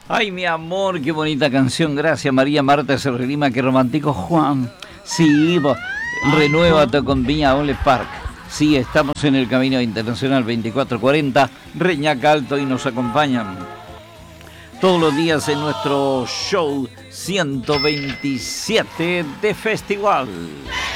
Ay, mi amor, qué bonita canción. Gracias, María Marta Serrelima, qué romántico, Juan. Sí, vos, renuévate con Viña Ole Park. Sí, estamos en el Camino Internacional 2440, Reñaca Alto, y nos acompañan todos los días en nuestro show 127 de Festival.